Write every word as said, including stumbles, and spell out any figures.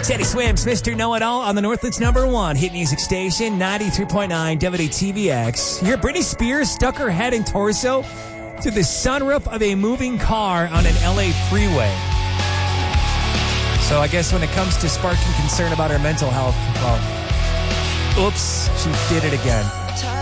Teddy Swims, Mister Know-It-All on the Northland's number one hit music station, ninety-three point nine W T V X. Here, Britney Spears stuck her head and torso to the sunroof of a moving car on an L A freeway. So I guess when it comes to sparking concern about her mental health, well, oops, she did it again.